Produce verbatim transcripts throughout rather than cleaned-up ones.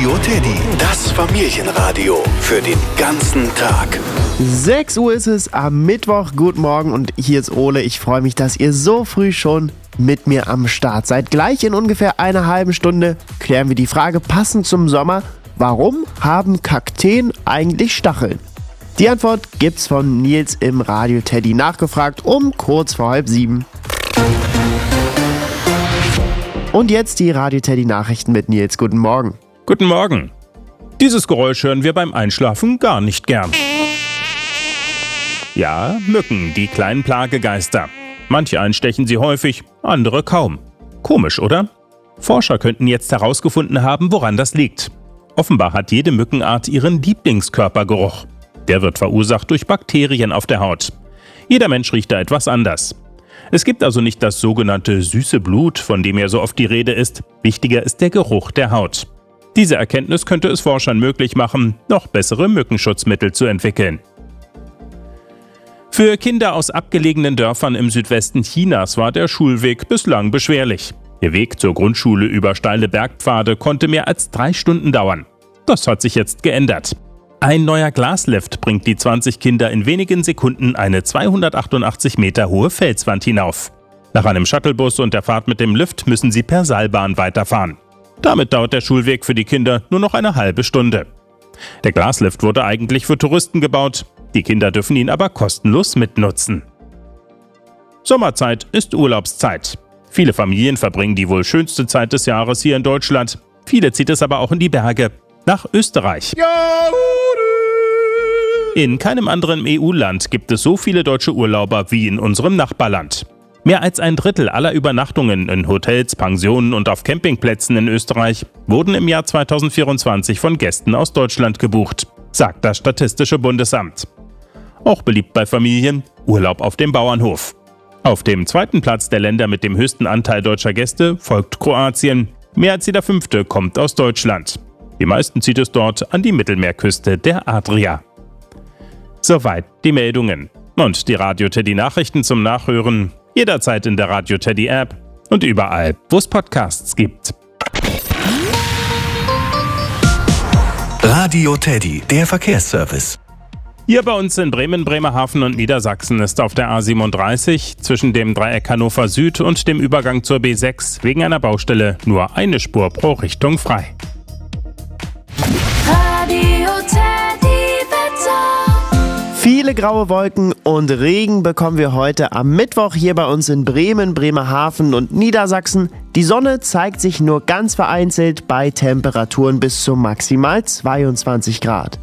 Radio Teddy, das Familienradio für den ganzen Tag. sechs Uhr ist es am Mittwoch. Guten Morgen und hier ist Ole. Ich freue mich, dass ihr so früh schon mit mir am Start seid. Gleich in ungefähr einer halben Stunde klären wir die Frage passend zum Sommer: Warum haben Kakteen eigentlich Stacheln? Die Antwort gibt's von Nils im Radio Teddy nachgefragt um kurz vor halb sieben. Und jetzt die Radio Teddy Nachrichten mit Nils. Guten Morgen. Guten Morgen. Dieses Geräusch hören wir beim Einschlafen gar nicht gern. Ja, Mücken, die kleinen Plagegeister. Manche einstechen sie häufig, andere kaum. Komisch, oder? Forscher könnten jetzt herausgefunden haben, woran das liegt. Offenbar hat jede Mückenart ihren Lieblingskörpergeruch. Der wird verursacht durch Bakterien auf der Haut. Jeder Mensch riecht da etwas anders. Es gibt also nicht das sogenannte süße Blut, von dem ja so oft die Rede ist. Wichtiger ist der Geruch der Haut. Diese Erkenntnis könnte es Forschern möglich machen, noch bessere Mückenschutzmittel zu entwickeln. Für Kinder aus abgelegenen Dörfern im Südwesten Chinas war der Schulweg bislang beschwerlich. Der Weg zur Grundschule über steile Bergpfade konnte mehr als drei Stunden dauern. Das hat sich jetzt geändert. Ein neuer Glaslift bringt die zwanzig Kinder in wenigen Sekunden eine zweihundertachtundachtzig Meter hohe Felswand hinauf. Nach einem Shuttlebus und der Fahrt mit dem Lift müssen sie per Seilbahn weiterfahren. Damit dauert der Schulweg für die Kinder nur noch eine halbe Stunde. Der Glaslift wurde eigentlich für Touristen gebaut, die Kinder dürfen ihn aber kostenlos mitnutzen. Sommerzeit ist Urlaubszeit. Viele Familien verbringen die wohl schönste Zeit des Jahres hier in Deutschland. Viele zieht es aber auch in die Berge, nach Österreich. In keinem anderen E U-Land gibt es so viele deutsche Urlauber wie in unserem Nachbarland. Mehr als ein Drittel aller Übernachtungen in Hotels, Pensionen und auf Campingplätzen in Österreich wurden im Jahr zweitausendvierundzwanzig von Gästen aus Deutschland gebucht, sagt das Statistische Bundesamt. Auch beliebt bei Familien, Urlaub auf dem Bauernhof. Auf dem zweiten Platz der Länder mit dem höchsten Anteil deutscher Gäste folgt Kroatien. Mehr als jeder fünfte kommt aus Deutschland. Die meisten zieht es dort an die Mittelmeerküste der Adria. Soweit die Meldungen. Und die Radio Teddy Nachrichten zum Nachhören jederzeit in der Radio Teddy App und überall, wo es Podcasts gibt. Radio Teddy, der Verkehrsservice. Hier bei uns in Bremen, Bremerhaven und Niedersachsen ist auf der A siebenunddreißig zwischen dem Dreieck Hannover Süd und dem Übergang zur B sechs wegen einer Baustelle nur eine Spur pro Richtung frei. Radio Teddy Wetter. Viele graue Wolken und Regen bekommen wir heute am Mittwoch hier bei uns in Bremen, Bremerhaven und Niedersachsen. Die Sonne zeigt sich nur ganz vereinzelt bei Temperaturen bis zu maximal zweiundzwanzig Grad.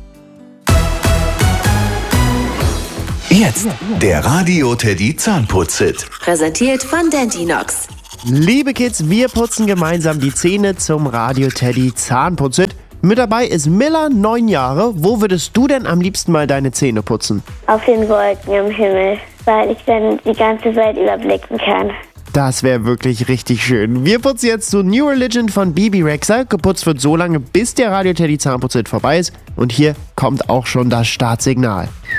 Jetzt der Radio Teddy Zahnputz-Hit. Präsentiert von Dentinox. Liebe Kids, wir putzen gemeinsam die Zähne zum Radio Teddy Zahnputz-Hit. Mit dabei ist Miller, neun Jahre. Wo würdest du denn am liebsten mal deine Zähne putzen? Auf den Wolken im Himmel, weil ich dann die ganze Welt überblicken kann. Das wäre wirklich richtig schön. Wir putzen jetzt zu New Religion von Bibi Rexha. Geputzt wird so lange, bis der Radio Teddy Zahnputz-Hit vorbei ist. Und hier kommt auch schon das Startsignal.